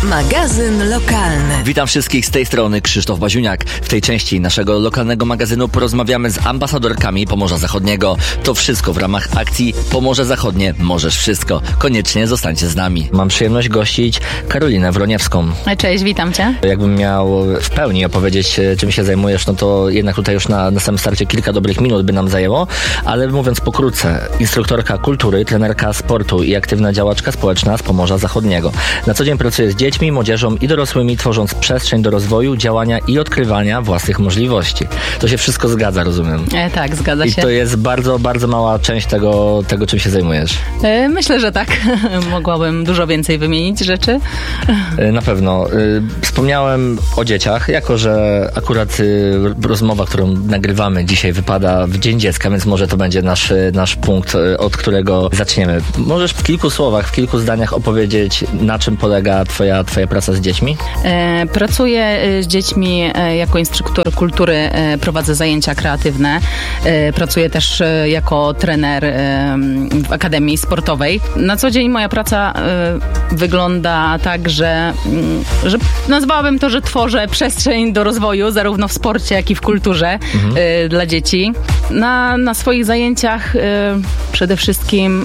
Magazyn lokalny. Witam wszystkich, z tej strony Krzysztof Baziuniak. W tej części naszego lokalnego magazynu porozmawiamy z ambasadorkami Pomorza Zachodniego. To wszystko w ramach akcji Pomorze Zachodnie Możesz Wszystko. Koniecznie zostańcie z nami. Mam przyjemność gościć Karolinę Wroniewską. Cześć, witam Cię. Jakbym miał w pełni opowiedzieć, czym się zajmujesz, no to jednak tutaj już na samym starcie kilka dobrych minut by nam zajęło, ale mówiąc pokrótce, instruktorka kultury, trenerka sportu i aktywna działaczka społeczna z Pomorza Zachodniego. Na co dzień pracuje z dziećmi, młodzieżą i dorosłymi, tworząc przestrzeń do rozwoju, działania i odkrywania własnych możliwości. To się wszystko zgadza, rozumiem. Tak, zgadza się. I to jest bardzo, bardzo mała część tego czym się zajmujesz. Myślę, że tak. Mogłabym dużo więcej wymienić rzeczy. Na pewno. Wspomniałem o dzieciach, jako że akurat rozmowa, którą nagrywamy dzisiaj, wypada w Dzień Dziecka, więc może to będzie nasz punkt, od którego zaczniemy. Możesz w kilku słowach, w kilku zdaniach opowiedzieć, na czym polega twoja praca z dziećmi? Pracuję z dziećmi jako instruktor kultury, prowadzę zajęcia kreatywne. Pracuję też jako trener w Akademii Sportowej. Na co dzień moja praca wygląda tak, że nazwałabym to, że tworzę przestrzeń do rozwoju, zarówno w sporcie, jak i w kulturze dla dzieci. Na swoich zajęciach przede wszystkim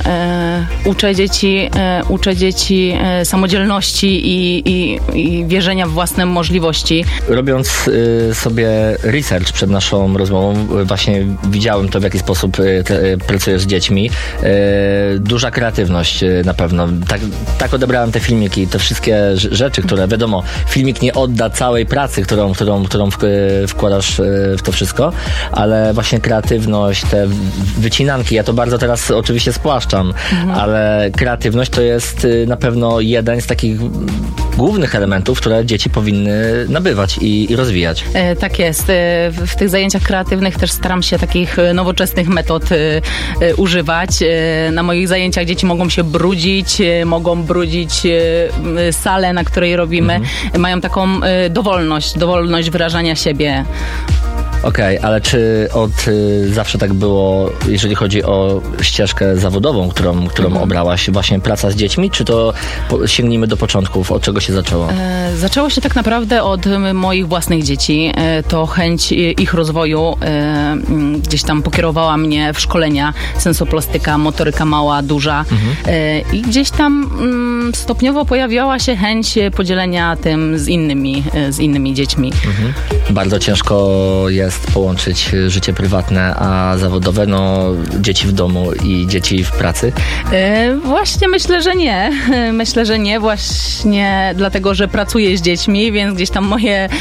uczę dzieci samodzielności i wierzenia w własne możliwości. Robiąc sobie research przed naszą rozmową, właśnie widziałem to, w jaki sposób pracujesz z dziećmi. Duża kreatywność na pewno. Tak odebrałem te filmiki, te wszystkie rzeczy, które wiadomo, filmik nie odda całej pracy, którą wkładasz w to wszystko, ale właśnie kreatywność, te wycinanki, ja to bardzo teraz oczywiście spłaszczam, ale kreatywność to jest na pewno jeden z takich głównych elementów, które dzieci powinny nabywać i rozwijać. Tak jest. W tych zajęciach kreatywnych też staram się takich nowoczesnych metod używać. Na moich zajęciach dzieci mogą się brudzić, mogą brudzić salę, na której robimy. Mają taką dowolność wyrażania siebie. Okej, ale czy od zawsze tak było, jeżeli chodzi o ścieżkę zawodową, którą obrałaś, właśnie praca z dziećmi, czy to sięgnijmy do początków, od czego się zaczęło? Zaczęło się tak naprawdę od moich własnych dzieci. To chęć ich rozwoju gdzieś tam pokierowała mnie w szkolenia sensoplastyka, motoryka mała, duża i gdzieś tam stopniowo pojawiała się chęć podzielenia tym z innymi dziećmi. Bardzo ciężko jest połączyć życie prywatne a zawodowe, dzieci w domu i dzieci w pracy? Właśnie myślę, że nie, właśnie dlatego, że pracuję z dziećmi, więc gdzieś tam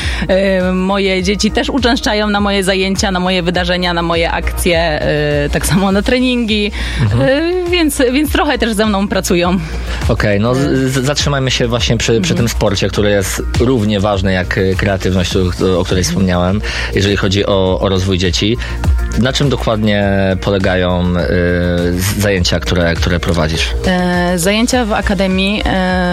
moje dzieci też uczęszczają na moje zajęcia, na moje wydarzenia, na moje akcje, tak samo na treningi, więc trochę też ze mną pracują. Okej, zatrzymajmy się właśnie przy tym sporcie, który jest równie ważny jak kreatywność, o której wspomniałem, jeżeli chodzi o rozwój dzieci. Na czym dokładnie polegają zajęcia, które prowadzisz? Zajęcia w Akademii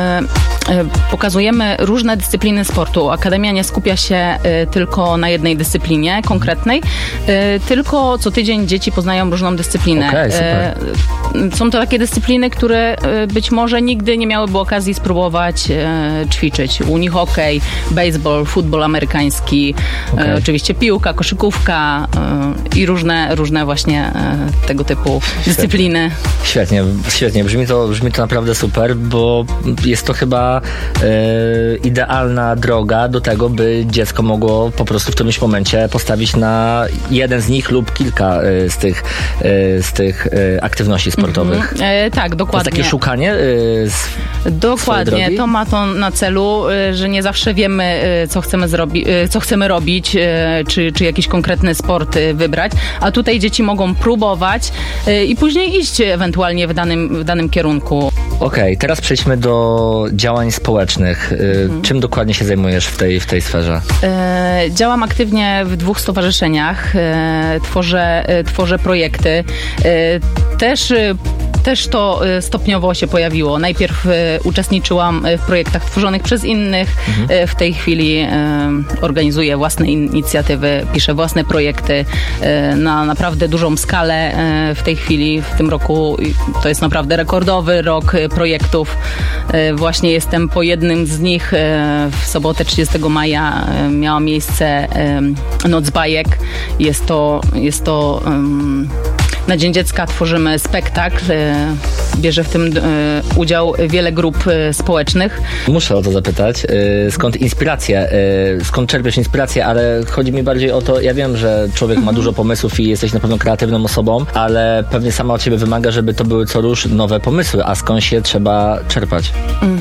pokazujemy różne dyscypliny sportu. Akademia nie skupia się tylko na jednej dyscyplinie konkretnej, tylko co tydzień dzieci poznają różną dyscyplinę. Okej, super. Są to takie dyscypliny, które być może nigdy nie miałyby okazji spróbować ćwiczyć. U nich hokej, baseball, futbol amerykański, oczywiście piłka, koszykówka i różne właśnie tego typu dyscypliny. Świetnie. Brzmi to naprawdę super, bo jest to chyba idealna droga do tego, by dziecko mogło po prostu w którymś momencie postawić na jeden z nich lub kilka z tych aktywności sportowych. Tak, dokładnie. To jest takie szukanie dokładnie. To ma to na celu, że nie zawsze wiemy, co chcemy robić, czy jakiś konkretny sport wybrać, a tutaj dzieci mogą próbować i później iść ewentualnie w danym kierunku. Okej, teraz przejdźmy do działań społecznych. Czym dokładnie się zajmujesz w tej sferze? Działam aktywnie w 2 stowarzyszeniach, tworzę projekty. Też też to stopniowo się pojawiło. Najpierw uczestniczyłam w projektach tworzonych przez innych. W tej chwili organizuję własne inicjatywy, piszę własne projekty na naprawdę dużą skalę. W tej chwili, w tym roku to jest naprawdę rekordowy rok projektów. Właśnie jestem po jednym z nich. W sobotę 30 maja miała miejsce Noc Bajek. Jest to na Dzień Dziecka tworzymy spektakl. Bierze w tym udział wiele grup społecznych. Muszę o to zapytać. Skąd inspiracja? Skąd czerpiesz inspirację? Ale chodzi mi bardziej o to, ja wiem, że człowiek ma dużo pomysłów i jesteś na pewno kreatywną osobą, ale pewnie sama od ciebie wymaga, żeby to były co rusz nowe pomysły, a skąd się trzeba czerpać?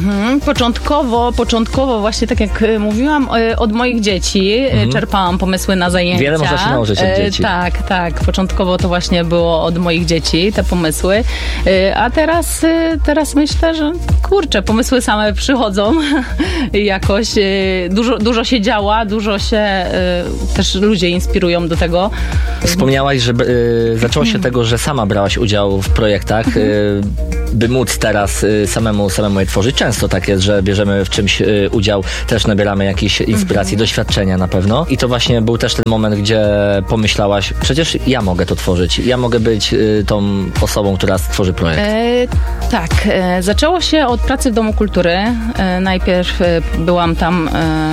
Początkowo właśnie tak jak mówiłam, od moich dzieci czerpałam pomysły na zajęcia. Wiele można się nauczyć od dzieci. Tak. Początkowo to właśnie było od moich dzieci, te pomysły. A teraz myślę, że kurczę, pomysły same przychodzą jakoś. Dużo się działa, dużo się też ludzie inspirują do tego. Wspomniałaś, że zaczęło się tego, że sama brałaś udział w projektach, by móc teraz samemu je tworzyć. Często tak jest, że bierzemy w czymś udział, też nabieramy jakiejś inspiracji, doświadczenia na pewno. I to właśnie był też ten moment, gdzie pomyślałaś, przecież ja mogę to tworzyć, ja mogę być tą osobą, która stworzy projekt. Tak, zaczęło się od pracy w Domu Kultury. Najpierw byłam tam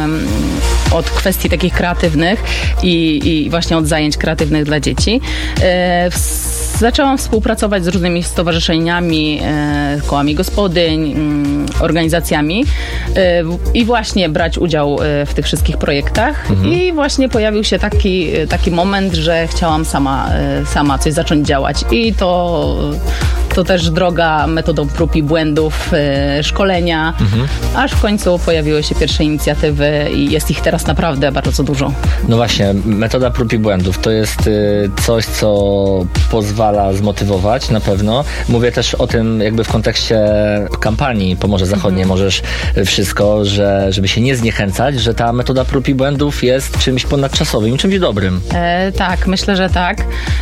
od kwestii takich kreatywnych i właśnie od zajęć kreatywnych dla dzieci. Zaczęłam współpracować z różnymi stowarzyszeniami, kołami gospodyń, organizacjami i właśnie brać udział w tych wszystkich projektach. I właśnie pojawił się taki moment, że chciałam sama coś zacząć działać. I to też droga metodą prób i błędów, szkolenia, aż w końcu pojawiły się pierwsze inicjatywy i jest ich teraz naprawdę bardzo dużo. No właśnie, metoda prób i błędów to jest coś, co pozwala zmotywować na pewno. Mówię też o tym jakby w kontekście kampanii Pomorze Zachodnie Możesz Wszystko, żeby się nie zniechęcać, że ta metoda prób i błędów jest czymś ponadczasowym, czymś dobrym. Tak, myślę, że tak.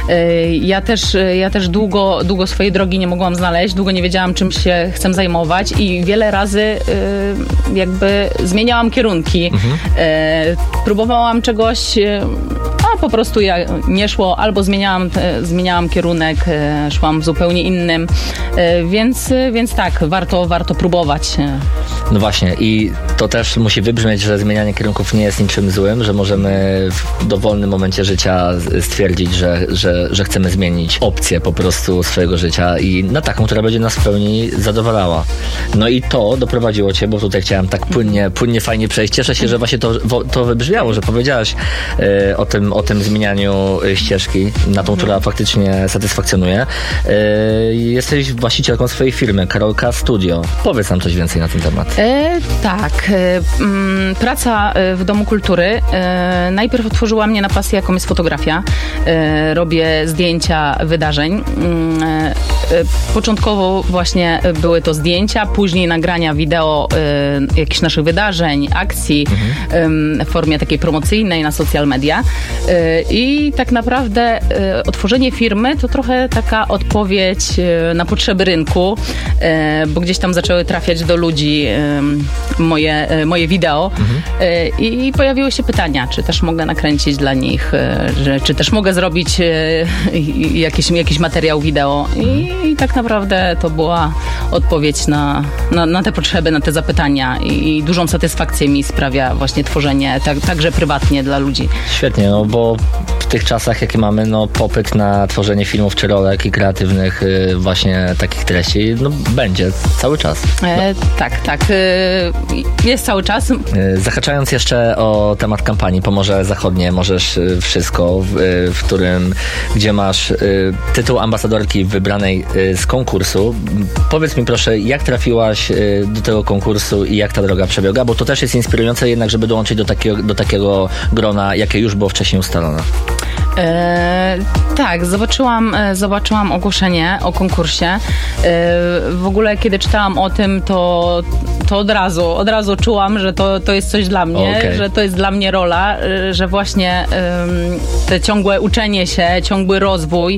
Ja też długo swojej drogi nie mogłam znaleźć, długo nie wiedziałam, czym się chcę zajmować i wiele razy jakby zmieniałam kierunki. Próbowałam czegoś, a po prostu nie szło, albo zmieniałam kierunek, szłam w zupełnie innym, więc tak, warto próbować. No właśnie i to też musi wybrzmieć, że zmienianie kierunków nie jest niczym złym, że możemy w dowolnym momencie życia stwierdzić, że chcemy zmienić opcję po prostu swojego życia i na taką, która będzie nas w pełni zadowalała. No i to doprowadziło cię, bo tutaj chciałem tak płynnie fajnie przejść. Cieszę się, że właśnie to wybrzmiało, że powiedziałaś o tym zmienianiu ścieżki na tą, która faktycznie satysfakcjonuje. Jesteś właścicielką swojej firmy, Karolka Studio. Powiedz nam coś więcej na ten temat. Tak. Praca w Domu Kultury najpierw otworzyła mnie na pasję, jaką jest fotografia. Robię zdjęcia wydarzeń. Początkowo właśnie były to zdjęcia, później nagrania wideo jakichś naszych wydarzeń, akcji w formie takiej promocyjnej na social media. I tak naprawdę otworzenie firmy to trochę taka odpowiedź na potrzeby rynku, bo gdzieś tam zaczęły trafiać do ludzi moje wideo i pojawiły się pytania, czy też mogę nakręcić dla nich, czy też mogę zrobić jakiś materiał wideo i tak naprawdę to była odpowiedź na te potrzeby, na te zapytania i dużą satysfakcję mi sprawia właśnie tworzenie także prywatnie dla ludzi. Świetnie, no bo w tych czasach, jakie mamy, no popyt na tworzenie filmów czy rolek i kreatywnych właśnie takich treści, no będzie cały czas. No. Tak. Jest cały czas. Zahaczając jeszcze o temat kampanii Pomorze Zachodnie Możesz Wszystko, gdzie masz tytuł ambasadorki wybranej z konkursu. Powiedz mi proszę, jak trafiłaś do tego konkursu i jak ta droga przebiega, bo to też jest inspirujące jednak, żeby dołączyć do takiego grona, jakie już było wcześniej ustalone. Tak, zobaczyłam ogłoszenie o konkursie. W ogóle, kiedy czytałam o tym, to to od razu czułam, że to jest coś dla mnie, że to jest dla mnie rola, że właśnie te ciągłe uczenie się, ciągły rozwój,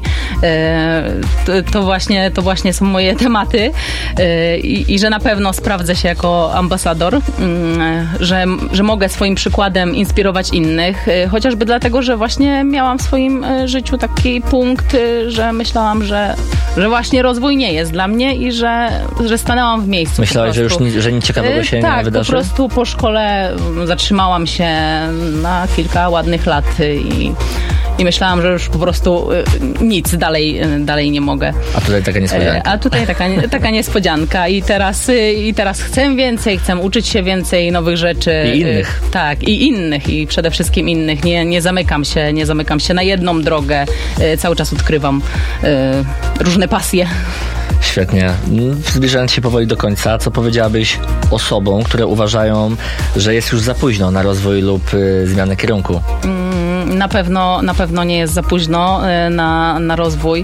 to właśnie są moje tematy i że na pewno sprawdzę się jako ambasador, że mogę swoim przykładem inspirować innych, chociażby dlatego, że właśnie miałam w swoim życiu taki punkt, że myślałam, że właśnie rozwój nie jest dla mnie i że stanęłam w miejscu. Myślałaś, że już nic ciekawego się nie wydarzy? Tak, po prostu po szkole zatrzymałam się na kilka ładnych lat i myślałam, że już po prostu nic dalej nie mogę. A tutaj taka niespodzianka. A tutaj taka niespodzianka i teraz chcę więcej, chcę uczyć się więcej nowych rzeczy. I innych. Tak, i innych, i przede wszystkim innych. Nie zamykam się na jedną drogę. Cały czas odkrywam różne pasje. Świetnie. Zbliżając się powoli do końca, co powiedziałabyś osobom, które uważają, że jest już za późno na rozwój lub zmianę kierunku? Na pewno nie jest za późno na rozwój.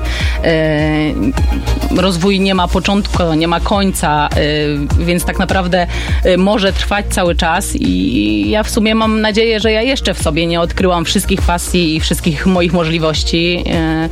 Rozwój nie ma początku, nie ma końca, więc tak naprawdę może trwać cały czas i ja w sumie mam nadzieję, że ja jeszcze w sobie nie odkryłam wszystkich pasji i wszystkich moich możliwości,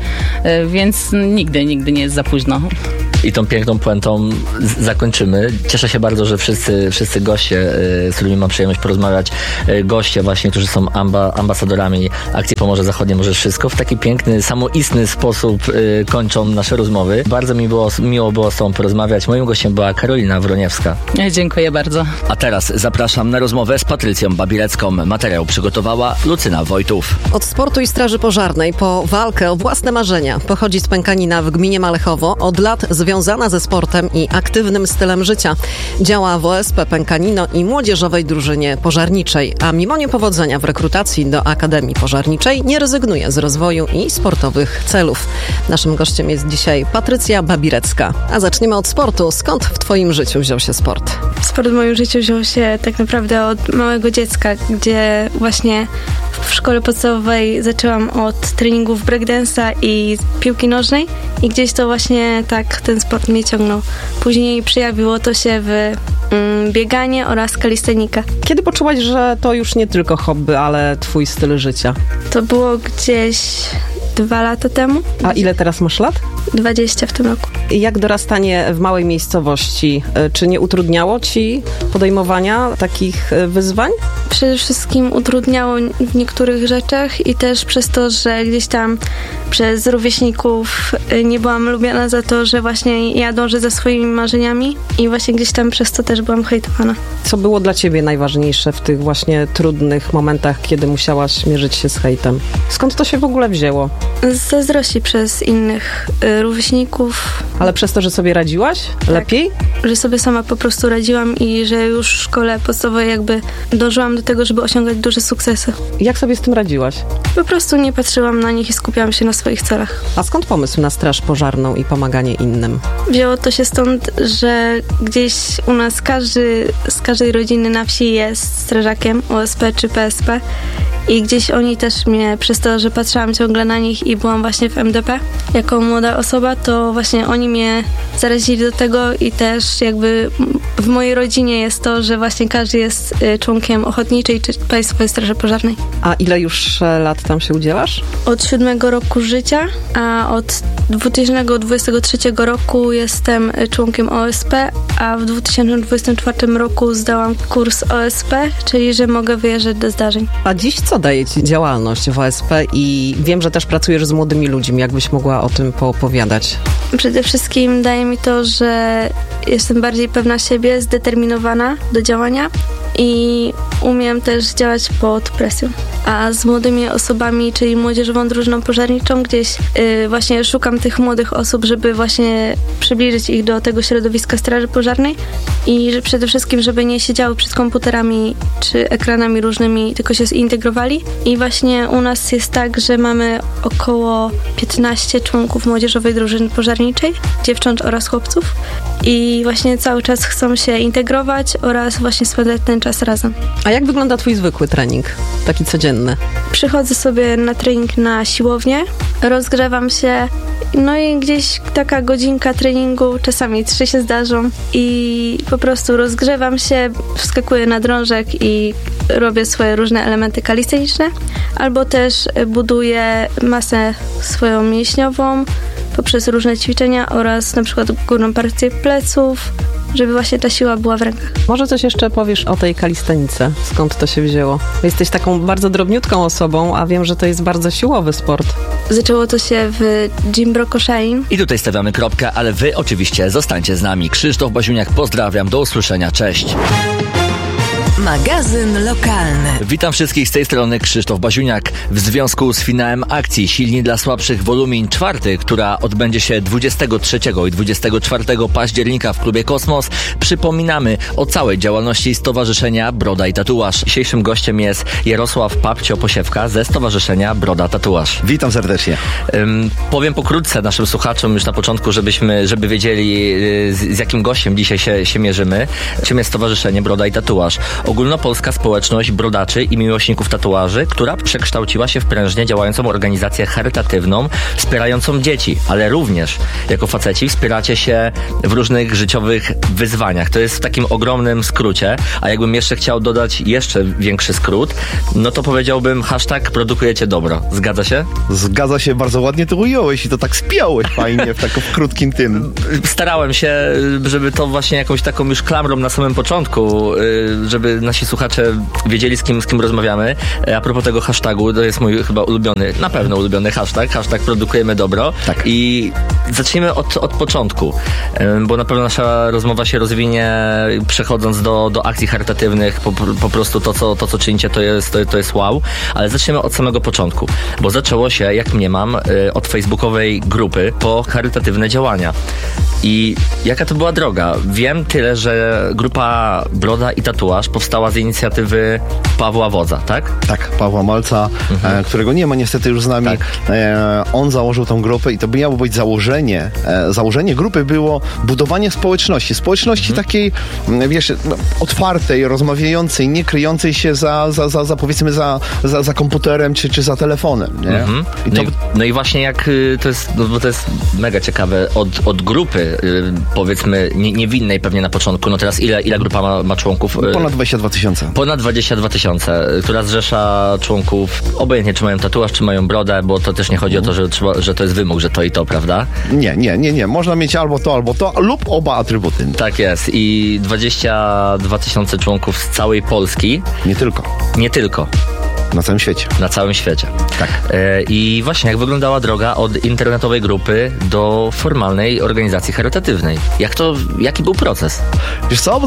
więc nigdy nie jest za późno. I tą piękną puentą zakończymy. Cieszę się bardzo, że wszyscy goście, z którymi mam przyjemność porozmawiać, goście właśnie, którzy są ambasadorami Akcji Pomorze Zachodnie Możesz Wszystko, w taki piękny, samoistny sposób kończą nasze rozmowy. Bardzo miło było z tobą porozmawiać. Moim gościem była Karolina Wroniewska. Dziękuję bardzo. A teraz zapraszam na rozmowę z Patrycją Babirecką. Materiał przygotowała Lucyna Wojtów. Od sportu i straży pożarnej po walkę o własne marzenia pochodzi z Pękanina w gminie Malechowo. Od lat związana ze sportem i aktywnym stylem życia. Działa w OSP Pękanino i młodzieżowej drużynie pożarniczej, a mimo niepowodzenia w rekrutacji do Akademii Pożarniczej nie rezygnuje z rozwoju i sportowych celów. Naszym gościem jest dzisiaj Patrycja Babirecka. A zaczniemy od sportu. Skąd w twoim życiu wziął się sport? Sport w moim życiu wziął się tak naprawdę od małego dziecka, gdzie właśnie w szkole podstawowej zaczęłam od treningów breakdance'a i piłki nożnej i gdzieś to właśnie tak ten sport mnie ciągnął. Później przejawiło to się w bieganie oraz kalistenika. Kiedy poczułaś, że to już nie tylko hobby, ale twój styl życia? To było gdzieś 2 lata temu. A ile teraz masz lat? 20 w tym roku. Jak dorastanie w małej miejscowości? Czy nie utrudniało ci podejmowania takich wyzwań? Przede wszystkim utrudniało w niektórych rzeczach i też przez to, że gdzieś tam przez rówieśników nie byłam lubiana za to, że właśnie ja dążę za swoimi marzeniami i właśnie gdzieś tam przez to też byłam hejtowana. Co było dla ciebie najważniejsze w tych właśnie trudnych momentach, kiedy musiałaś mierzyć się z hejtem? Skąd to się w ogóle wzięło? Z zazdrości przez innych rówieśników. Ale przez to, że sobie radziłaś? Lepiej? Że sobie sama po prostu radziłam i że już w szkole podstawowej jakby dążyłam do tego, żeby osiągać duże sukcesy. Jak sobie z tym radziłaś? Po prostu nie patrzyłam na nich i skupiałam się na swoich celach. A skąd pomysł na straż pożarną i pomaganie innym? Wzięło to się stąd, że gdzieś u nas z każdej rodziny na wsi jest strażakiem OSP czy PSP i gdzieś oni też mnie, przez to, że patrzyłam ciągle na nich i byłam właśnie w MDP jako młoda osoba, to właśnie oni mnie zarazili do tego i też jakby w mojej rodzinie jest to, że właśnie każdy jest członkiem Ochotniczej czy Państwowej Straży Pożarnej. A ile już lat tam się udzielasz? Od 7 roku życia, a od 2023 roku jestem członkiem OSP, a w 2024 roku zdałam kurs OSP, czyli że mogę wyjeżdżać do zdarzeń. A dziś co daje ci działalność w OSP i wiem, że też pracujesz z młodymi ludźmi. Jakbyś mogła o tym poopowiadać? Przede wszystkim daje mi to, że jestem bardziej pewna siebie, zdeterminowana do działania i umiem też działać pod presją. A z młodymi osobami, czyli młodzieżową drużyną pożarniczą, gdzieś właśnie szukam tych młodych osób, żeby właśnie przybliżyć ich do tego środowiska straży pożarnej i że przede wszystkim, żeby nie siedziały przed komputerami czy ekranami różnymi, tylko się zintegrowali. I właśnie u nas jest tak, że mamy około 15 członków młodzieżowej drużyny pożarniczej, dziewcząt oraz chłopców i właśnie cały czas chcą się integrować oraz właśnie spędzać ten czas razem. A jak wygląda twój zwykły trening, taki codzienny? Przychodzę sobie na trening na siłownię, rozgrzewam się No i gdzieś taka godzinka treningu, czasami 3 się zdarzą i po prostu rozgrzewam się, wskakuję na drążek i robię swoje różne elementy kalisteniczne, albo też buduję masę swoją mięśniową poprzez różne ćwiczenia oraz na przykład górną partię pleców, żeby właśnie ta siła była w rękach. Może coś jeszcze powiesz o tej kalistenice? Skąd to się wzięło? Jesteś taką bardzo drobniutką osobą, a wiem, że to jest bardzo siłowy sport. Zaczęło to się w Dzimbro-Koszalin. I tutaj stawiamy kropkę, ale wy oczywiście zostańcie z nami. Krzysztof Baziuniak, pozdrawiam, do usłyszenia, cześć. Magazyn lokalny. Witam wszystkich, z tej strony Krzysztof Baziuniak. W związku z finałem akcji Silni dla Słabszych Wolumin 4, która odbędzie się 23 i 24 października w klubie Kosmos, przypominamy o całej działalności Stowarzyszenia Broda i Tatuaż. Dzisiejszym gościem jest Jarosław Papcio-Posiewka ze Stowarzyszenia Broda Tatuaż. Witam serdecznie. Powiem pokrótce naszym słuchaczom już na początku, żeby wiedzieli, z jakim gościem dzisiaj się mierzymy. Czym jest Stowarzyszenie Broda i Tatuaż? Ogólnopolska społeczność brodaczy i miłośników tatuaży, która przekształciła się w prężnie działającą organizację charytatywną, wspierającą dzieci, ale również jako faceci wspieracie się w różnych życiowych wyzwaniach. To jest w takim ogromnym skrócie, a jakbym jeszcze chciał dodać jeszcze większy skrót, no to powiedziałbym hashtag produkujecie dobro. Zgadza się? Zgadza się, bardzo ładnie to ująłeś i to tak spiąłeś fajnie w krótkim tym. Starałem się, żeby to właśnie jakąś taką już klamrą na samym początku, żeby nasi słuchacze wiedzieli, z kim rozmawiamy. A propos tego hashtagu, to jest mój chyba ulubiony, na pewno ulubiony hashtag produkujemy dobro. Tak. I zacznijmy od początku, bo na pewno nasza rozmowa się rozwinie przechodząc do akcji charytatywnych, po prostu to, co czynicie, to jest wow, ale zaczniemy od samego początku, bo zaczęło się, jak mniemam, od facebookowej grupy po charytatywne działania. I jaka to była droga? Wiem tyle, że grupa Broda i Tatuaż powstała z inicjatywy Pawła Wodza, tak? Tak, Pawła Malca, którego nie ma niestety już z nami. Tak. On założył tą grupę i to miało być założenie. Założenie grupy było budowanie społeczności takiej, wiesz, otwartej, rozmawiającej, nie kryjącej się za powiedzmy za komputerem czy za telefonem, nie? No i właśnie jak to jest, no bo to jest mega ciekawe, od grupy powiedzmy niewinnej pewnie na początku, no teraz ile grupa ma członków? Ponad 22 000. Ponad 22 000, która zrzesza członków, obojętnie czy mają tatuaż, czy mają brodę, bo to też nie chodzi o to, że to jest wymóg, że to i to, prawda? Nie. Można mieć albo to, lub oba atrybuty. Tak jest. I 22 000 członków z całej Polski. Nie tylko. Na całym świecie. Na całym świecie. Tak. I właśnie jak wyglądała droga od internetowej grupy do formalnej organizacji charytatywnej? Jaki był proces? Wiesz co,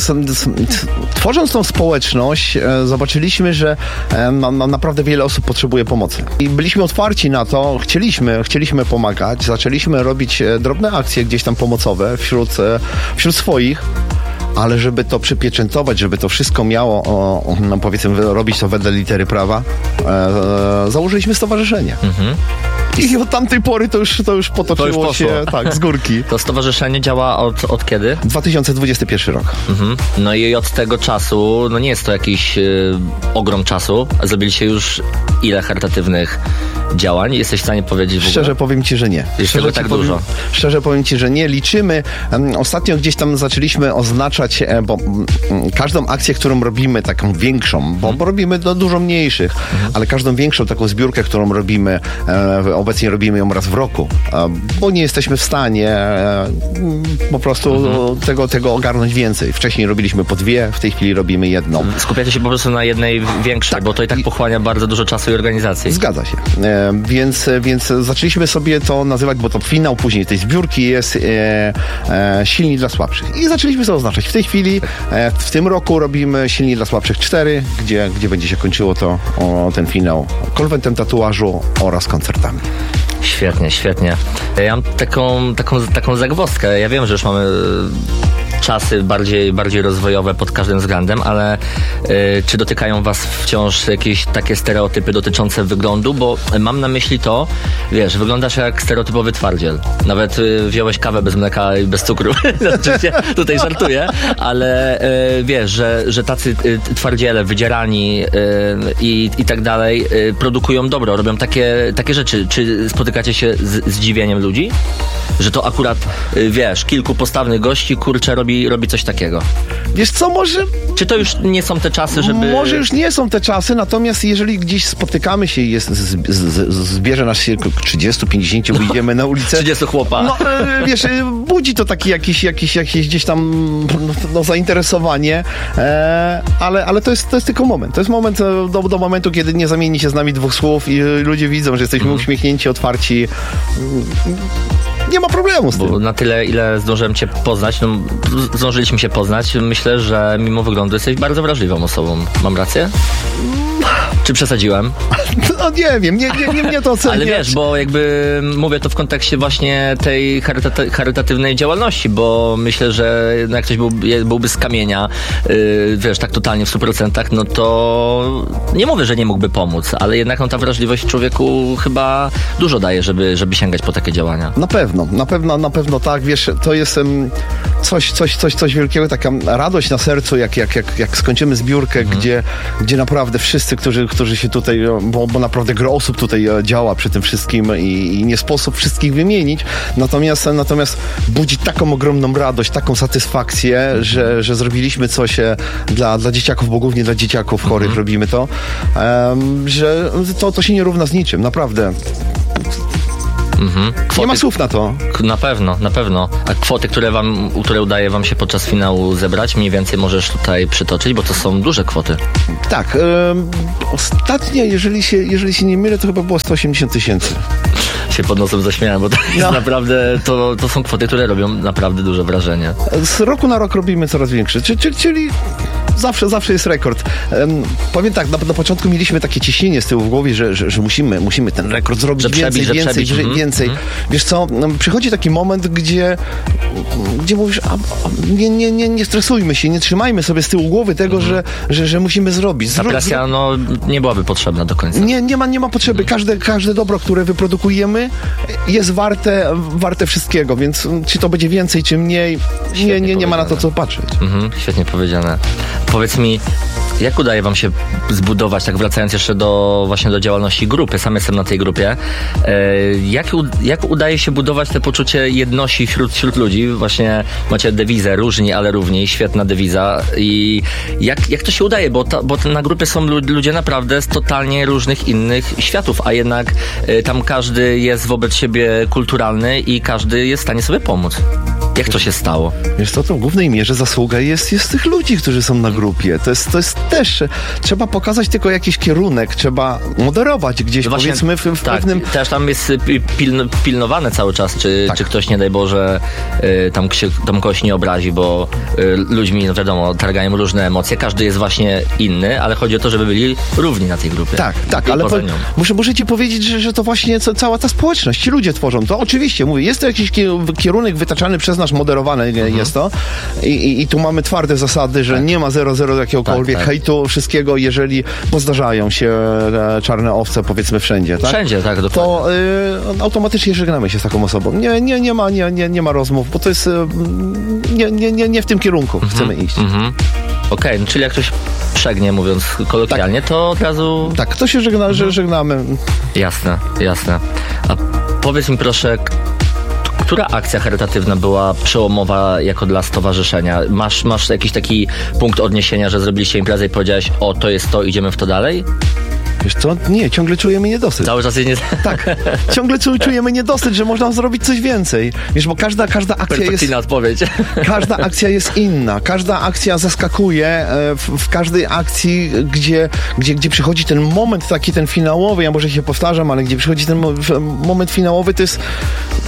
tworząc tą społeczność, zobaczyliśmy, że naprawdę wiele osób potrzebuje pomocy. I byliśmy otwarci na to, chcieliśmy pomagać, zaczęliśmy robić drobne akcje gdzieś tam pomocowe wśród swoich. Ale żeby to przypieczętować, żeby to wszystko miało, powiedzmy, robić to wedle litery prawa, założyliśmy stowarzyszenie. I od tamtej pory to już potoczyło się tak, z górki. To stowarzyszenie działa od kiedy? 2021 rok. No i od tego czasu, no nie jest to jakiś ogrom czasu, zrobiliście już ile charytatywnych działań? Jesteś w stanie powiedzieć w ogóle? Szczerze powiem Ci, że nie. Jest tego tak dużo? Szczerze powiem Ci, że nie. Liczymy. Ostatnio gdzieś tam zaczęliśmy oznaczać, bo każdą akcję, którą robimy, taką większą, bo robimy dużo mniejszych, ale każdą większą taką zbiórkę, którą robimy, obecnie robimy ją raz w roku, bo nie jesteśmy w stanie po prostu tego ogarnąć więcej. Wcześniej robiliśmy po 2, w tej chwili robimy jedną. Skupiacie się po prostu na jednej większej, tak, bo to i tak pochłania bardzo dużo czasu i organizacji. Zgadza się. Więc zaczęliśmy sobie to nazywać, bo to finał później tej zbiórki jest Silni dla Słabszych. I zaczęliśmy to oznaczać. W tej chwili, w tym roku robimy Silni dla Słabszych 4, gdzie będzie się kończyło ten finał konwentem tatuażu oraz koncertami. Świetnie. Ja mam taką zagwozdkę. Ja wiem, że już mamy czasy bardziej rozwojowe pod każdym względem, ale czy dotykają was wciąż jakieś takie stereotypy dotyczące wyglądu? Bo mam na myśli to, wiesz, wyglądasz jak stereotypowy twardziel. Nawet wziąłeś kawę bez mleka i bez cukru. Oczywiście tutaj żartuję, ale wiesz, że tacy twardziele, wydzierani i tak dalej produkują dobro, robią takie rzeczy. Czy spotykacie się z zdziwieniem ludzi? Że to akurat, wiesz, kilku postawnych gości, kurczę, robi coś takiego. Wiesz co, może... Czy to już nie są te czasy, żeby... Może już nie są te czasy, natomiast jeżeli gdzieś spotykamy się i zbierze nas się 30-50, wyjdziemy na ulicę... 30 chłopa. No, wiesz, budzi to taki jakieś gdzieś tam zainteresowanie, ale to jest tylko moment. To jest moment do momentu, kiedy nie zamieni się z nami dwóch słów i ludzie widzą, że jesteśmy uśmiechnięci, otwarci. Nie ma problemu z tym. Bo na tyle, ile zdążyłem cię poznać, zdążyliśmy się poznać, myślę, że mimo wyglądu jesteś bardzo wrażliwą osobą. Mam rację? Czy przesadziłem? No nie wiem, nie to oceniać. Ale wiesz, bo jakby mówię to w kontekście właśnie tej charytatywnej działalności, bo myślę, że jak ktoś byłby z kamienia, wiesz, tak totalnie w 100%, no to nie mówię, że nie mógłby pomóc, ale jednak ta wrażliwość w człowieku chyba dużo daje, żeby sięgać po takie działania. Na pewno tak, wiesz, to jest coś wielkiego, taka radość na sercu, jak skończymy zbiórkę, gdzie naprawdę wszyscy, którzy się tutaj, bo naprawdę gro osób tutaj działa przy tym wszystkim i nie sposób wszystkich wymienić, natomiast budzi taką ogromną radość, taką satysfakcję, że zrobiliśmy coś dla dzieciaków, bo głównie dla dzieciaków chorych robimy to, że to się nie równa z niczym, naprawdę. Kwoty, nie ma słów na to. Na pewno. A kwoty, które udaje wam się podczas finału zebrać, mniej więcej możesz tutaj przytoczyć, bo to są duże kwoty. Tak. Ostatnie, jeżeli się nie mylę, to chyba było 180 000. Się pod nosem zaśmiałem, bo to jest naprawdę, to są kwoty, które robią naprawdę duże wrażenie. Z roku na rok robimy coraz większe, czyli zawsze jest rekord. Powiem tak, na początku mieliśmy takie ciśnienie z tyłu w głowie, że musimy ten rekord zrobić więcej. Wiesz co, przychodzi taki moment, gdzie mówisz, nie stresujmy się, nie trzymajmy sobie z tyłu głowy tego, że musimy zrobić. Ta presja nie byłaby potrzebna do końca. Nie ma potrzeby. Każde dobro, które wyprodukujemy, jest warte wszystkiego, więc czy to będzie więcej, czy mniej, nie ma na to co patrzeć. Świetnie powiedziane. Powiedz mi, jak udaje wam się zbudować, tak wracając jeszcze do działalności grupy, sam jestem na tej grupie, jak udaje się budować te poczucie jedności wśród ludzi? Właśnie macie dewizę różni, ale równi, świetna dewiza i jak to się udaje, bo na grupie są ludzie naprawdę z totalnie różnych innych światów, a jednak tam każdy jest wobec siebie kulturalny i każdy jest w stanie sobie pomóc. Jak to się stało? Wiesz co, to w głównej mierze zasługa jest tych ludzi, którzy są na grupie. To jest też, trzeba pokazać tylko jakiś kierunek, trzeba moderować gdzieś, no właśnie, powiedzmy w pewnym... Też tam jest pilnowane cały czas, czy ktoś, nie daj Boże, tam kogoś nie obrazi, bo ludźmi, no wiadomo, targają różne emocje, każdy jest właśnie inny, ale chodzi o to, żeby byli równi na tej grupie. Tak, ale muszę ci powiedzieć, że to właśnie cała ta społeczność, ci ludzie tworzą to. Oczywiście, mówię, jest to jakiś kierunek wytaczany przez nas, moderowane jest to i tu mamy twarde zasady, że nie ma 0-0 jakiegokolwiek hejtu, wszystkiego, jeżeli zdarzają się czarne owce, powiedzmy wszędzie, tak? Wszędzie, tak, dokładnie. To automatycznie żegnamy się z taką osobą. Nie ma rozmów, bo to jest nie w tym kierunku chcemy iść. Okej, czyli jak ktoś przegnie, mówiąc kolokwialnie, to od razu... Tak, to się żegnamy. Jasne. A powiedz mi proszę, która akcja charytatywna była przełomowa jako dla stowarzyszenia? Masz jakiś taki punkt odniesienia, że zrobiliście imprezę i powiedziałeś, o, to jest to, idziemy w to dalej? Wiesz co? Nie, ciągle czujemy niedosyt. Cały czas jest Tak, ciągle czujemy niedosyt, że można zrobić coś więcej. Wiesz, bo każda akcja perfekcyjna odpowiedź. Każda akcja jest inna. Każda akcja zaskakuje. W każdej akcji, gdzie przychodzi ten moment taki, ten finałowy, ja może się powtarzam, ale gdzie przychodzi ten moment finałowy, to jest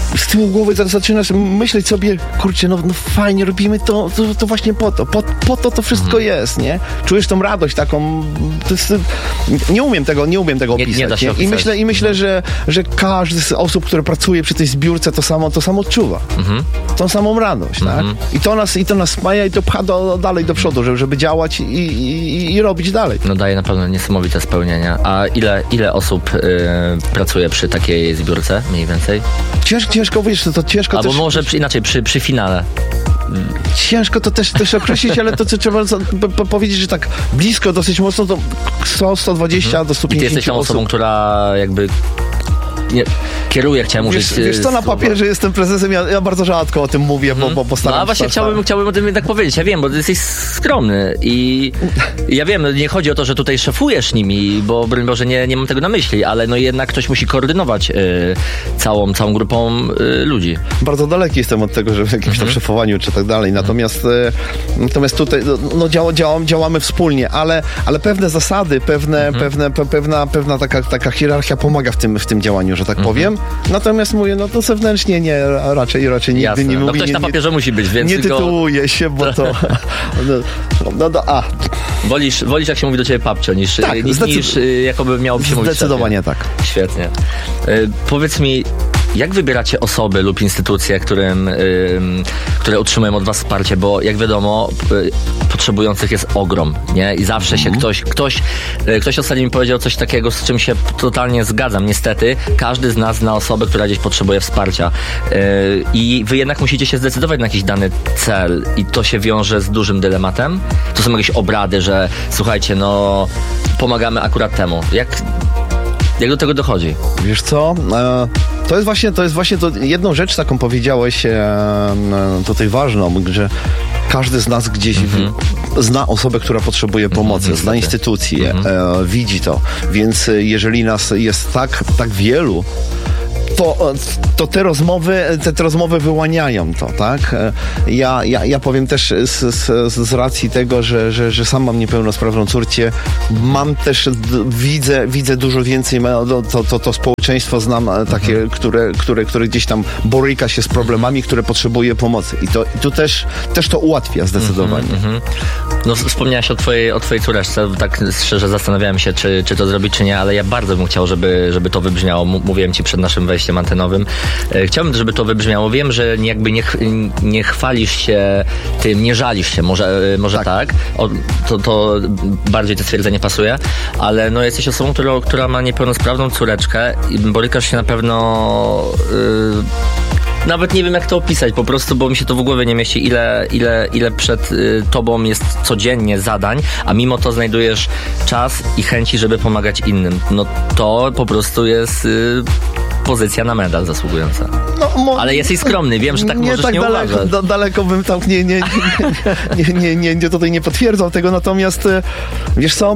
z tyłu głowy zaczynasz myśleć sobie, kurczę, no fajnie, robimy to właśnie po to wszystko jest, nie? Czujesz tą radość taką, nie umiem tego opisać. Nie da się opisać. I myślę, że każdy z osób, które pracuje przy tej zbiórce, to samo odczuwa. Tą samą radość, tak? I to nas spaja i to pcha dalej do przodu, żeby działać i robić dalej. No daje na pewno niesamowite spełnienia. A ile osób pracuje przy takiej zbiórce, mniej więcej? Ciężko, wiesz, to ciężko albo też... może inaczej, przy finale. Ciężko to też określić, ale to co trzeba powiedzieć, że tak blisko, dosyć mocno, to 100-120 do 150 I ty jesteś tą osobą, która jakby kieruje, chciałem użyć... Wiesz co, na papierze jestem prezesem, ja bardzo rzadko o tym mówię, bo staram się... No a właśnie chciałbym o tym jednak powiedzieć, ja wiem, bo ty jesteś skromny i ja wiem, nie chodzi o to, że tutaj szefujesz nimi, bo broń Boże nie mam tego na myśli, ale no jednak ktoś musi koordynować całą grupą ludzi. Bardzo daleki jestem od tego, że w jakimś tam szefowaniu czy tak dalej, natomiast tutaj działamy wspólnie, ale pewne zasady, pewna taka hierarchia pomaga w tym działaniu, że tak powiem. Natomiast mówię, no to zewnętrznie raczej nigdy jasne. nie mówię. No ktoś na papierze musi być, więc nie tytułuję się, bo to... Wolisz, jak się mówi do ciebie papcio, niż jakoby miałoby się mówić. Zdecydowanie tak. Świetnie. Powiedz mi, jak wybieracie osoby lub instytucje, które otrzymują od was wsparcie? Bo jak wiadomo, potrzebujących jest ogrom, nie? I zawsze się ktoś ostatnio mi powiedział coś takiego, z czym się totalnie zgadzam. Niestety, każdy z nas zna osobę, która gdzieś potrzebuje wsparcia. I wy jednak musicie się zdecydować na jakiś dany cel i to się wiąże z dużym dylematem. To są jakieś obrady, że słuchajcie, no pomagamy akurat temu. Jak do tego dochodzi? Wiesz co? To jest właśnie jedną rzecz taką powiedziałeś tutaj ważną, że każdy z nas gdzieś zna osobę, która potrzebuje pomocy, zna instytucje, widzi to. Więc jeżeli nas jest tak wielu, to te rozmowy wyłaniają to, tak? Ja powiem też z racji tego, że sam mam niepełnosprawną córkę, mam też, widzę dużo więcej, to społeczeństwo znam takie, które gdzieś tam boryka się z problemami, które potrzebuje pomocy. I tu też to ułatwia zdecydowanie. No wspomniałaś o twojej córeczce, tak szczerze zastanawiałem się, czy to zrobić, czy nie, ale ja bardzo bym chciał, żeby to wybrzmiało. Mówiłem ci przed naszym wejściem antenowym. Chciałbym, żeby to wybrzmiało. Wiem, że jakby nie chwalisz się tym, nie żalisz się, może tak. To bardziej to stwierdzenie pasuje, ale no jesteś osobą, która ma niepełnosprawną córeczkę i borykasz się na pewno... Nawet nie wiem, jak to opisać, po prostu, bo mi się to w głowie nie mieści, ile przed tobą jest codziennie zadań, a mimo to znajdujesz czas i chęci, żeby pomagać innym. No to po prostu jest pozycja na medal zasługująca. Ale jesteś skromny, wiem, że tak możesz nie uważać. Daleko bym tam tutaj nie potwierdzał tego, natomiast wiesz co,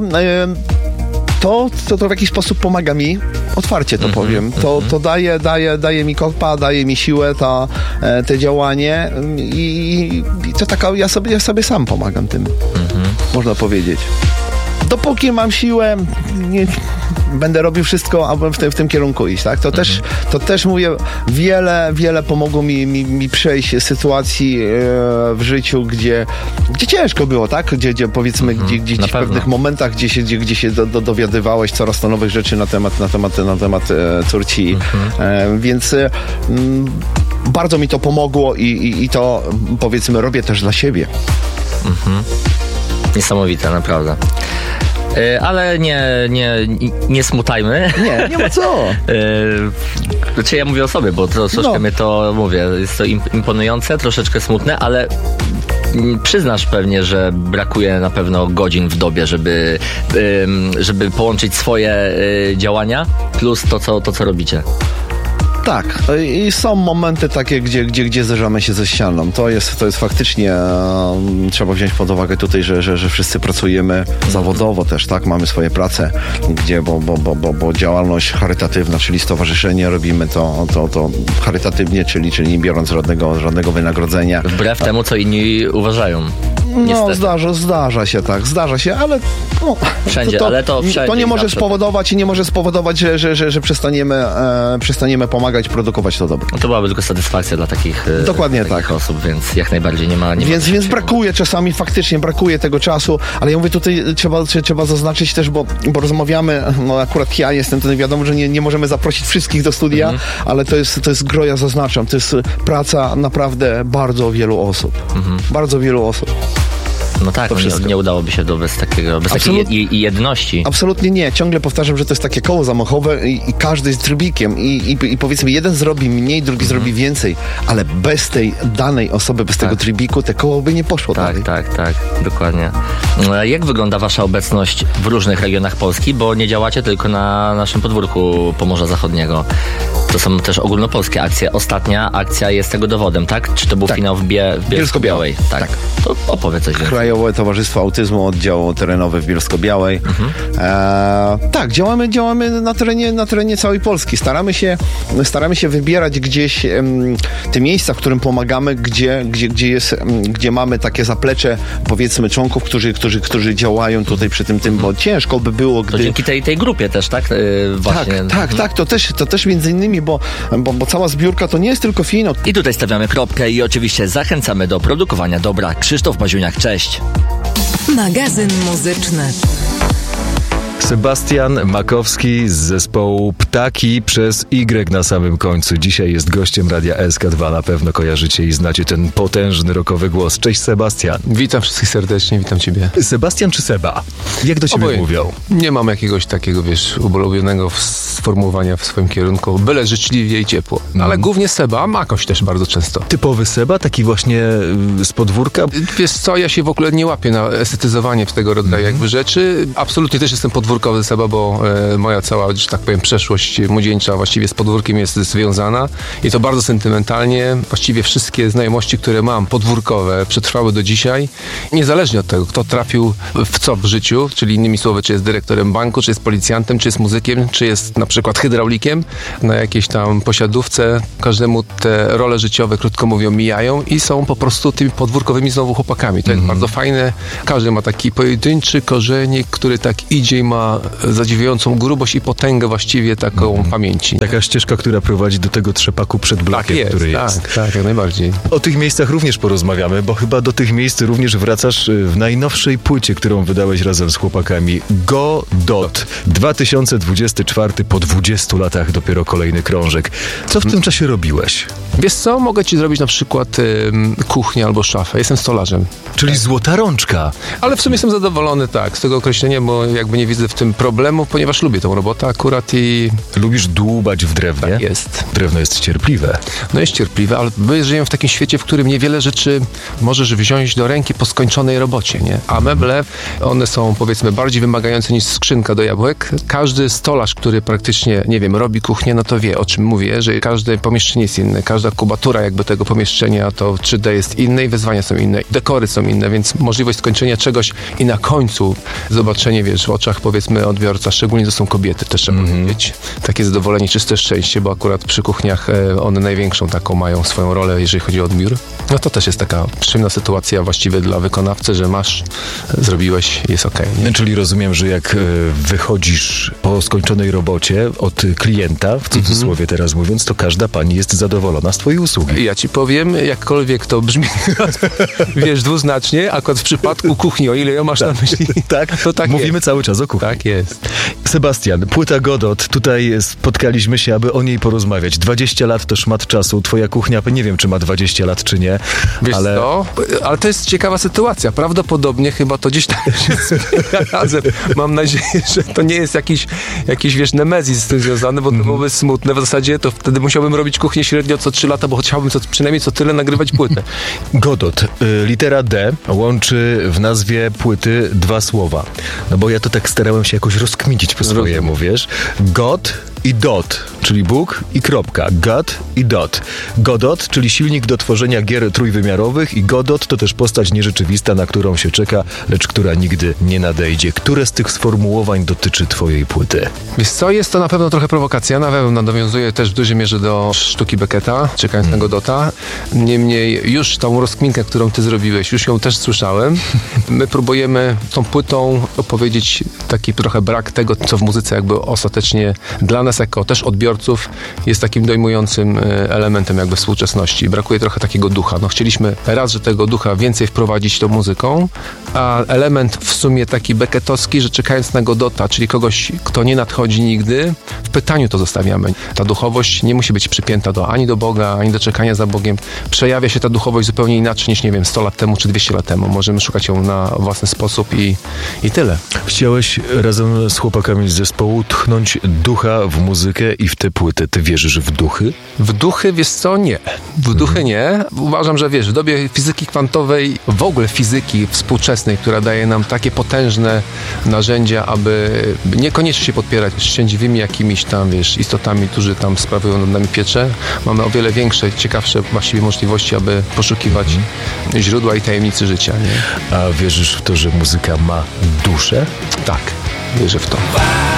to w jakiś sposób pomaga mi, otwarcie to powiem. To daje mi kopa, daje mi siłę, te działanie i to taka, ja sobie sam pomagam tym, można powiedzieć. Dopóki mam siłę, będę robił wszystko, aby w tym kierunku iść, tak? To też mówię, wiele pomogło mi przejść sytuacji w życiu, gdzie ciężko było, tak? Gdzie powiedzmy, gdzie w pewnych momentach, gdzie się dowiadywałeś coraz to nowych rzeczy na temat córci. Więc bardzo mi to pomogło i to, powiedzmy, robię też dla siebie. Niesamowite, naprawdę. Ale nie smutajmy. Nie ma co. Znaczy ja mówię o sobie, bo troszeczkę mnie to mówię. Jest to imponujące, troszeczkę smutne, ale przyznasz pewnie, że brakuje na pewno godzin w dobie, żeby połączyć swoje działania plus to, co robicie. Tak, i są momenty takie, gdzie zderzamy się ze ścianą. To jest faktycznie, trzeba wziąć pod uwagę tutaj, że wszyscy pracujemy zawodowo też, tak? Mamy swoje prace, bo działalność charytatywna, czyli stowarzyszenie, robimy to charytatywnie, czyli nie biorąc żadnego wynagrodzenia. Wbrew temu, co inni uważają. Niestety. Zdarza się, ale Wszędzie, ale to wszędzie to nie może zawsze. spowodować, że przestaniemy pomagać, produkować to dobro. No to byłaby tylko satysfakcja dla takich, Dokładnie takich tak. osób, więc jak najbardziej nie ma Więc brakuje czasami, faktycznie brakuje tego czasu, ale ja mówię, tutaj trzeba zaznaczyć też, bo rozmawiamy, akurat ja jestem, to wiadomo, że nie możemy zaprosić wszystkich do studia, ale to jest gro, ja zaznaczam, to jest praca naprawdę bardzo wielu osób. Bardzo wielu osób. No tak, nie udałoby się bez takiej jedności. Absolutnie nie. Ciągle powtarzam, że to jest takie koło zamachowe i każdy jest trybikiem i powiedzmy, jeden zrobi mniej, drugi zrobi więcej, ale bez tej danej osoby, bez tego trybiku, te koło by nie poszło dalej. Tak, dokładnie. Jak wygląda wasza obecność w różnych regionach Polski, bo nie działacie tylko na naszym podwórku Pomorza Zachodniego. To są też ogólnopolskie akcje. Ostatnia akcja jest tego dowodem, tak? Czy to był finał w Bielsko-Białej? Tak. To opowiedz coś więcej. Krajowe Towarzystwo Autyzmu, oddział terenowy w Bielsko-Białej. Tak, działamy na terenie całej Polski. Staramy się wybierać gdzieś te miejsca, w którym pomagamy, gdzie mamy takie zaplecze, powiedzmy, członków, którzy działają tutaj przy tym, bo ciężko by było, gdy... To dzięki tej grupie też, tak? Właśnie. Tak, to też między innymi, bo cała zbiórka to nie jest tylko finał. I tutaj stawiamy kropkę i oczywiście zachęcamy do produkowania dobra. Krzysztof Baziuniak, cześć. Magazyn muzyczny. Sebastian Makowski z zespołu Ptaki przez Y na samym końcu. Dzisiaj jest gościem Radia SK2. Na pewno kojarzycie i znacie ten potężny rockowy głos. Cześć, Sebastian. Witam wszystkich serdecznie, witam ciebie. Sebastian czy Seba? Jak do ciebie mówią? Nie mam jakiegoś takiego, ulubionego sformułowania w swoim kierunku. Byle życzliwie i ciepło. Ale głównie Seba, Makoś też bardzo często. Typowy Seba, taki właśnie z podwórka? Wiesz co, ja się w ogóle nie łapię na estetyzowanie w tego rodzaju jakby rzeczy. Absolutnie też jestem podwórkowy Seba, bo moja cała, że tak powiem, przeszłość młodzieńcza właściwie z podwórkiem jest związana i to bardzo sentymentalnie. Właściwie wszystkie znajomości, które mam podwórkowe, przetrwały do dzisiaj. Niezależnie od tego, kto trafił w co w życiu, czyli innymi słowy, czy jest dyrektorem banku, czy jest policjantem, czy jest muzykiem, czy jest na przykład hydraulikiem na jakiejś tam posiadówce. Każdemu te role życiowe, krótko mówiąc, mijają i są po prostu tymi podwórkowymi znowu chłopakami. To jest bardzo fajne. Każdy ma taki pojedynczy korzenik, który tak idzie i ma zadziwiającą grubość i potęgę właściwie taką pamięci. Taka ścieżka, która prowadzi do tego trzepaku przed blokiem, który jest. Tak, jak najbardziej. O tych miejscach również porozmawiamy, bo chyba do tych miejsc również wracasz w najnowszej płycie, którą wydałeś razem z chłopakami. Godot. 2024, po 20 latach dopiero kolejny krążek. Co w tym czasie robiłeś? Wiesz co, mogę ci zrobić na przykład kuchnię albo szafę. Jestem stolarzem. Czyli złota rączka. Ale w sumie jestem zadowolony, z tego określenia, bo jakby nie widzę w tym problemu, ponieważ lubię tą robotę akurat i... Lubisz dłubać w drewnie? Tak jest. Drewno jest cierpliwe. No jest cierpliwe, ale my żyjemy w takim świecie, w którym niewiele rzeczy możesz wziąć do ręki po skończonej robocie, nie? A meble, one są powiedzmy bardziej wymagające niż skrzynka do jabłek. Każdy stolarz, który praktycznie, nie wiem, robi kuchnię, no to wie, o czym mówię, że każde pomieszczenie jest inne, każda kubatura jakby tego pomieszczenia, to 3D jest inne i wyzwania są inne, dekory są inne, więc możliwość skończenia czegoś i na końcu zobaczenie, wiesz, w oczach powiedzmy odbiorca, szczególnie to są kobiety, też trzeba powiedzieć. Takie zadowolenie, czyste szczęście, bo akurat przy kuchniach one największą taką mają swoją rolę, jeżeli chodzi o odbiór. No to też jest taka przyjemna sytuacja właściwie dla wykonawcy, że masz, zrobiłeś, jest okej. Czyli rozumiem, że jak wychodzisz po skończonej robocie od klienta, w cudzysłowie teraz mówiąc, to każda pani jest zadowolona z twojej usługi. Ja ci powiem, jakkolwiek to brzmi, wiesz, dwuznacznie, akurat w przypadku kuchni, o ile ją masz na myśli. Tak, to tak mówimy jest. cały czas o kuchni. Tak jest. Sebastian, płyta Godot, tutaj spotkaliśmy się, aby o niej porozmawiać. 20 lat to szmat czasu, twoja kuchnia, nie wiem, czy ma 20 lat, czy nie. Wiesz co? Ale to jest ciekawa sytuacja. Prawdopodobnie chyba to gdzieś tam się razem. Mam nadzieję, że to nie jest jakiś wiesz, nemezis z tym związany, bo to byłoby smutne. W zasadzie to wtedy musiałbym robić kuchnię średnio co 3 lata, bo chciałbym przynajmniej co tyle nagrywać płytę. Godot, litera D łączy w nazwie płyty 2 słowa. No bo ja to tak starałem się jakoś rozkminić po swojemu, wiesz? God i dot, czyli Bóg i kropka, God i dot. Godot, czyli silnik do tworzenia gier trójwymiarowych i Godot to też postać nierzeczywista, na którą się czeka, lecz która nigdy nie nadejdzie. Które z tych sformułowań dotyczy twojej płyty? Wiesz co, jest to na pewno trochę prowokacja, na pewno nawiązuje też w dużej mierze do sztuki Becketa, czekając na Godota. Niemniej już tą rozkminkę, którą ty zrobiłeś, już ją też słyszałem. My próbujemy tą płytą opowiedzieć taki trochę brak tego, co w muzyce jakby ostatecznie dla nas jako też odbiorców jest takim dojmującym elementem jakby współczesności. Brakuje trochę takiego ducha. No chcieliśmy raz, że tego ducha więcej wprowadzić tą muzyką, a element w sumie taki becketowski, że czekając na Godota, czyli kogoś, kto nie nadchodzi nigdy, w pytaniu to zostawiamy. Ta duchowość nie musi być przypięta ani do Boga, ani do czekania za Bogiem. Przejawia się ta duchowość zupełnie inaczej niż, nie wiem, 100 lat temu czy 200 lat temu. Możemy szukać ją na własny sposób i tyle. Chciałeś razem z chłopakami z zespołu tchnąć ducha w muzykę i w tę płytę. Ty wierzysz w duchy? W duchy, wiesz co, nie. W duchy nie. Uważam, że wiesz, w dobie fizyki kwantowej, w ogóle fizyki współczesnej, która daje nam takie potężne narzędzia, aby niekoniecznie się podpierać szczęśliwymi jakimiś tam, wiesz, istotami, którzy tam sprawują nad nami pieczę. Mamy o wiele większe, ciekawsze właściwie możliwości, aby poszukiwać źródła i tajemnicy życia. Nie? A wierzysz w to, że muzyka ma duszę? Tak, wierzę w to.